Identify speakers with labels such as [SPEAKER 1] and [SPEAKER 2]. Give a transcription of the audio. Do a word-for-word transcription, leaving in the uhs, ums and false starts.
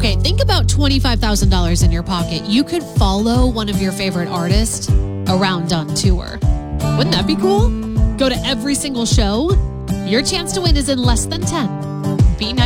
[SPEAKER 1] Okay, think about twenty-five thousand dollars in your pocket. You could follow one of your favorite artists around on tour. Wouldn't that be cool? Go to every single show. Your chance to win is in less than ten. Be nice.